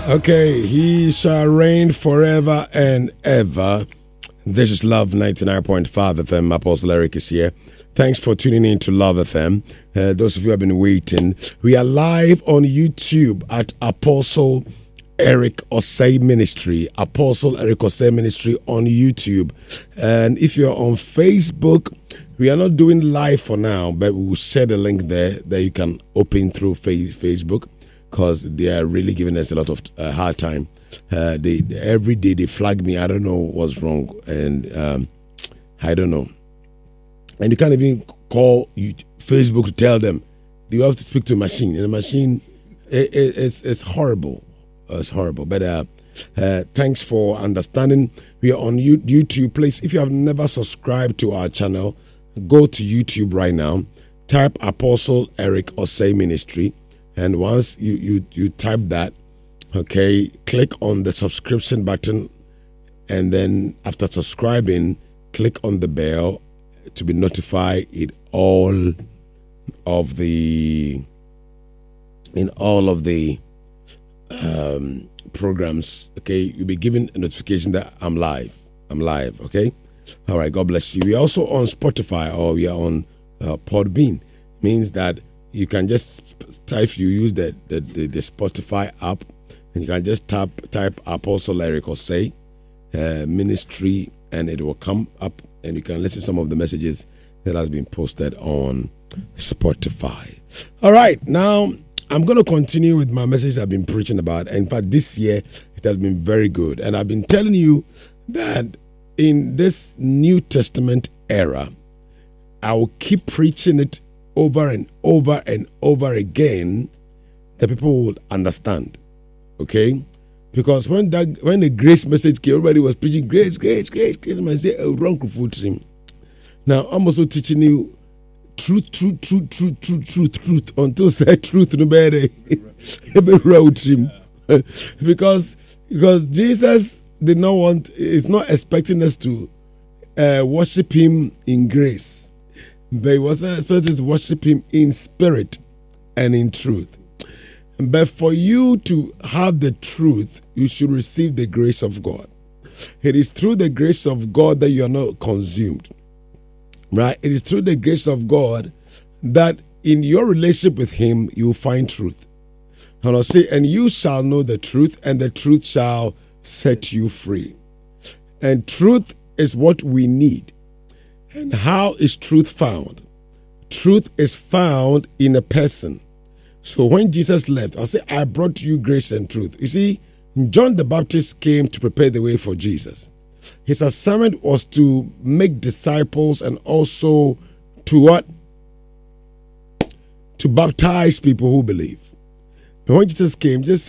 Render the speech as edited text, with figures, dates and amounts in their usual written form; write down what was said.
Okay, he shall reign forever and ever. This is Love 99.5 FM. Apostle Eric is here. Thanks for tuning in to Love FM. Those of you who have been waiting, we are live on YouTube at Apostle Eric Osei Ministry. Apostle Eric Osei Ministry on YouTube. And if you're on Facebook, we are not doing live for now, but we will share the link there that you can open through Facebook, because they are really giving us a lot of hard time. Every day they flag me. I don't know what's wrong, and I don't know. And you can't even call Facebook to tell them. You have to speak to a machine, and the machine it's horrible. It's horrible. But thanks for understanding. We are on YouTube. Please, if you have never subscribed to our channel, go to YouTube right now. Type Apostle Eric Osei Ministry. And once you type that, okay, click on the subscription button. And then after subscribing, click on the bell to be notified in all of the programs. Okay, you'll be given a notification that I'm live. Okay. All right. God bless you. We are also on Spotify, or we are on Podbean. Means that you can just type. You use the Spotify app, and you can just type Apostle Eric Osei Ministry, and it will come up, and you can listen to some of the messages that has been posted on Spotify. All right, now I'm going to continue with my message I've been preaching about. In fact, this year it has been very good, and I've been telling you that in this New Testament era, I will keep preaching it over and over and over again, that people would understand. Okay? Because when the grace message came, everybody was preaching grace. And I say, oh, wrong food. Now, I'm also teaching you truth. Until say truth, no better. Because Jesus did not want, is not expecting us to worship him in grace. But he was expected to worship him in spirit and in truth. But for you to have the truth, you should receive the grace of God. It is through the grace of God that you are not consumed. Right? It is through the grace of God that in your relationship with him, you will find truth. And I'll say, and you shall know the truth, and the truth shall set you free. And truth is what we need. And how is truth found? Truth is found in a person. So when Jesus left, I'll say, I brought you grace and truth. You see, John the Baptist came to prepare the way for Jesus. His assignment was to make disciples and also to what? To baptize people who believe. But when Jesus came, just